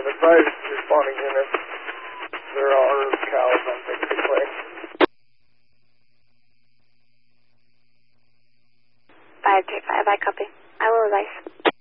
advise responding units. There are cows on Victory Clay. 535, I copy. I will advise.